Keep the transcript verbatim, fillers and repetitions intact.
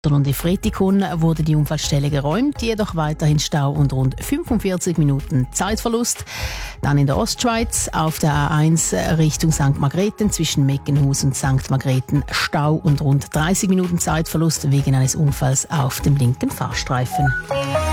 und in Fretikon wurde die Unfallstelle geräumt, jedoch weiterhin Stau und rund fünfundvierzig Minuten Zeitverlust. Dann in der Ostschweiz auf der A eins Richtung Sankt Margrethen zwischen Meckenhus und Sankt Margrethen Stau und rund dreißig Minuten Zeitverlust wegen eines Unfalls auf dem linken Fahrstreifen.